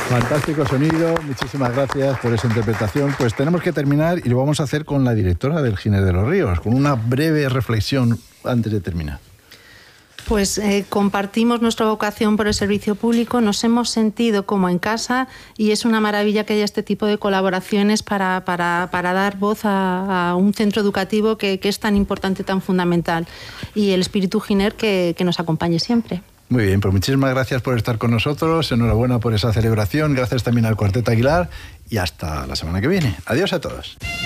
Fantástico sonido, muchísimas gracias por esa interpretación. Pues tenemos que terminar y lo vamos a hacer con la directora del Giner de los Ríos, con una breve reflexión antes de terminar. Pues compartimos nuestra vocación por el servicio público, nos hemos sentido como en casa y es una maravilla que haya este tipo de colaboraciones para dar voz a un centro educativo que es tan importante, tan fundamental, y el espíritu Giner que nos acompañe siempre. Muy bien, pues muchísimas gracias por estar con nosotros, enhorabuena por esa celebración, gracias también al Cuarteto Aguilar y hasta la semana que viene. Adiós a todos.